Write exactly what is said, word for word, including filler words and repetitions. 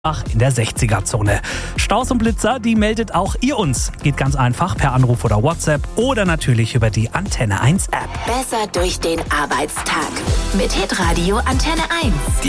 Ach, in der sechziger-Zone. Staus und Blitzer, die meldet auch ihr uns. Geht ganz einfach per Anruf oder WhatsApp oder natürlich über die Antenne eins App. Besser durch den Arbeitstag mit Hitradio Antenne eins. Die